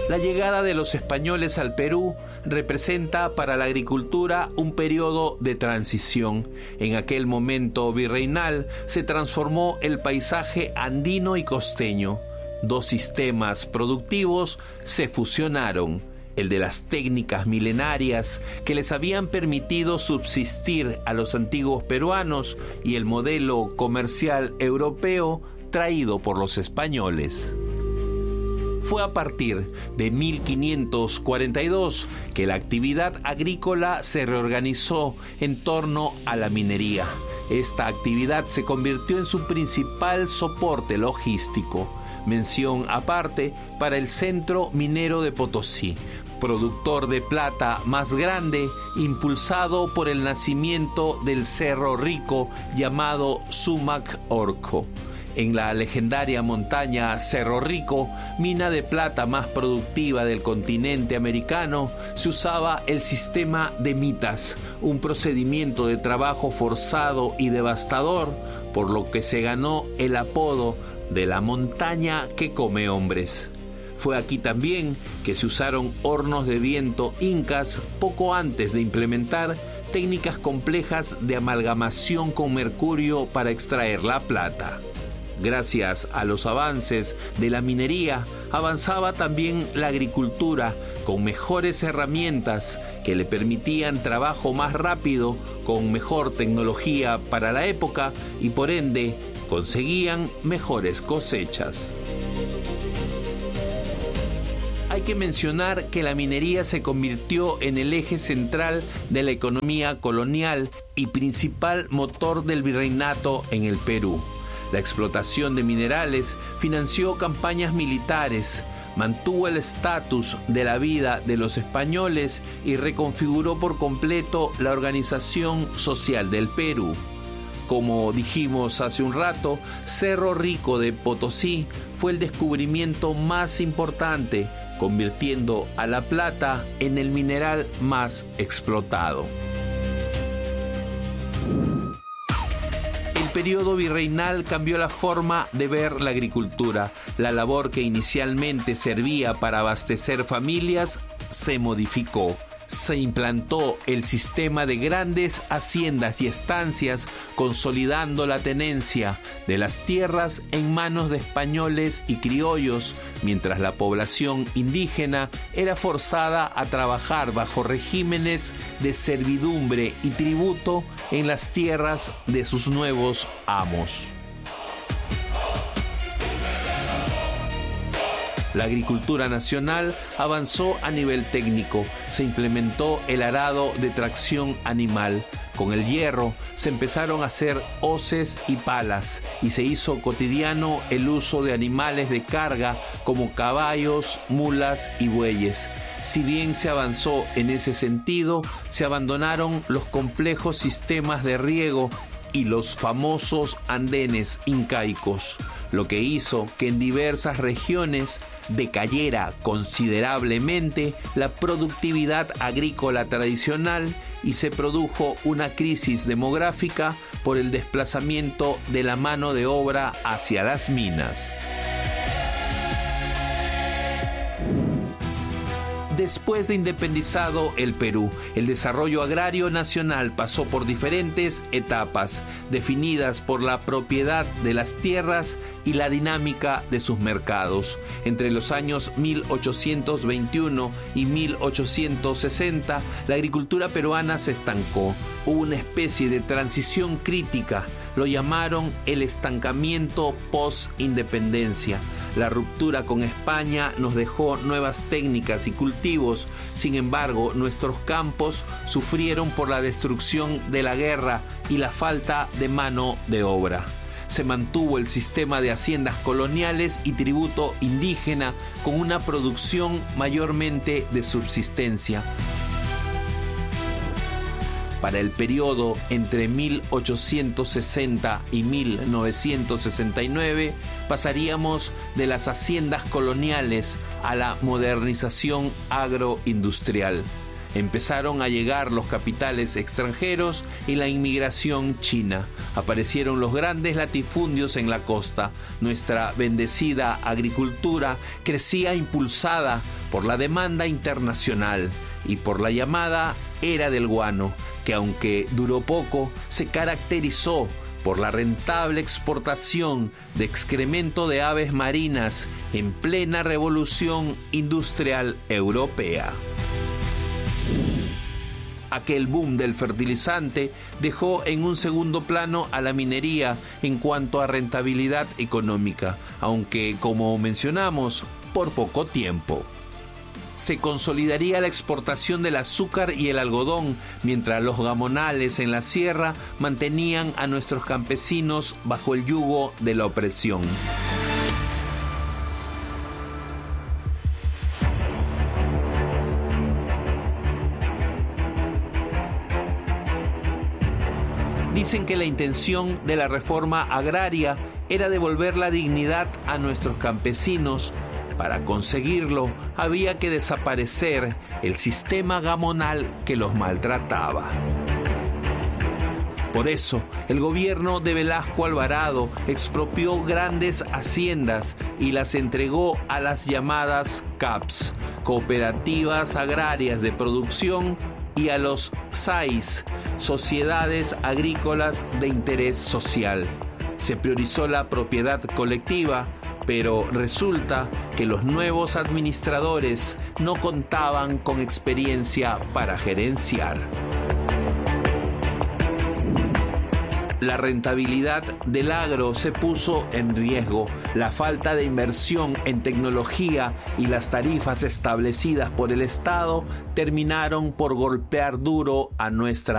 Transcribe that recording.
La llegada de los españoles al Perú representa para la agricultura un periodo de transición. En aquel momento virreinal se transformó el paisaje andino y costeño. Dos sistemas productivos se fusionaron: el de las técnicas milenarias que les habían permitido subsistir a los antiguos peruanos y el modelo comercial europeo traído por los españoles. Fue a partir de 1542 que la actividad agrícola se reorganizó en torno a la minería. Esta actividad se convirtió en su principal soporte logístico. Mención aparte para el Centro Minero de Potosí, productor de plata más grande, impulsado por el nacimiento del Cerro Rico llamado Sumac Orco. En la legendaria montaña Cerro Rico, mina de plata más productiva del continente americano, se usaba el sistema de mitas, un procedimiento de trabajo forzado y devastador, por lo que se ganó el apodo de la montaña que come hombres. Fue aquí también que se usaron hornos de viento incas poco antes de implementar técnicas complejas de amalgamación con mercurio para extraer la plata. Gracias a los avances de la minería, avanzaba también la agricultura con mejores herramientas que le permitían trabajo más rápido, con mejor tecnología para la época y por ende conseguían mejores cosechas. Hay que mencionar que la minería se convirtió en el eje central de la economía colonial y principal motor del virreinato en el Perú. La explotación de minerales financió campañas militares, mantuvo el estatus de la vida de los españoles y reconfiguró por completo la organización social del Perú. Como dijimos hace un rato, Cerro Rico de Potosí fue el descubrimiento más importante, convirtiendo a la plata en el mineral más explotado. El periodo virreinal cambió la forma de ver la agricultura. La labor que inicialmente servía para abastecer familias se modificó. Se implantó el sistema de grandes haciendas y estancias, consolidando la tenencia de las tierras en manos de españoles y criollos, mientras la población indígena era forzada a trabajar bajo regímenes de servidumbre y tributo en las tierras de sus nuevos amos. La agricultura nacional avanzó a nivel técnico. Se implementó el arado de tracción animal. Con el hierro se empezaron a hacer hoces y palas y se hizo cotidiano el uso de animales de carga como caballos, mulas y bueyes. Si bien se avanzó en ese sentido, se abandonaron los complejos sistemas de riego y los famosos andenes incaicos, lo que hizo que en diversas regiones decayera considerablemente la productividad agrícola tradicional y se produjo una crisis demográfica por el desplazamiento de la mano de obra hacia las minas. Después de independizado el Perú, el desarrollo agrario nacional pasó por diferentes etapas, definidas por la propiedad de las tierras y la dinámica de sus mercados. Entre los años 1821 y 1860, la agricultura peruana se estancó. Hubo una especie de transición crítica. Lo llamaron el estancamiento post-independencia. La ruptura con España nos dejó nuevas técnicas y cultivos. Sin embargo, nuestros campos sufrieron por la destrucción de la guerra y la falta de mano de obra. Se mantuvo el sistema de haciendas coloniales y tributo indígena con una producción mayormente de subsistencia. Para el periodo entre 1860 y 1969 pasaríamos de las haciendas coloniales a la modernización agroindustrial. Empezaron a llegar los capitales extranjeros y la inmigración china. Aparecieron los grandes latifundios en la costa. Nuestra bendecida agricultura crecía impulsada por la demanda internacional y por la llamada Era del Guano, que aunque duró poco, se caracterizó por la rentable exportación de excremento de aves marinas en plena revolución industrial europea. Aquel boom del fertilizante dejó en un segundo plano a la minería en cuanto a rentabilidad económica, aunque, como mencionamos, por poco tiempo. Se consolidaría la exportación del azúcar y el algodón, mientras los gamonales en la sierra mantenían a nuestros campesinos bajo el yugo de la opresión. Dicen que la intención de la reforma agraria era devolver la dignidad a nuestros campesinos. Para conseguirlo, había que desaparecer el sistema gamonal que los maltrataba. Por eso, el gobierno de Velasco Alvarado expropió grandes haciendas y las entregó a las llamadas CAPs, Cooperativas Agrarias de Producción, y a los SAIs, Sociedades Agrícolas de Interés Social. Se priorizó la propiedad colectiva, pero resulta que los nuevos administradores no contaban con experiencia para gerenciar. La rentabilidad del agro se puso en riesgo. La falta de inversión en tecnología y las tarifas establecidas por el Estado terminaron por golpear duro a nuestra